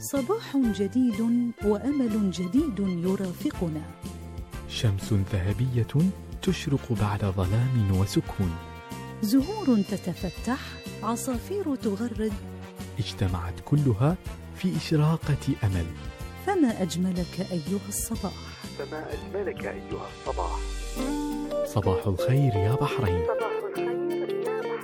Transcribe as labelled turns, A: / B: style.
A: صباح جديد وأمل جديد يرافقنا،
B: شمس ذهبية تشرق بعد ظلام وسكون،
A: زهور تتفتح، عصافير تغرد،
B: اجتمعت كلها في إشراقة أمل.
A: فما أجملك أيها الصباح،
B: صباح الخير يا بحرين.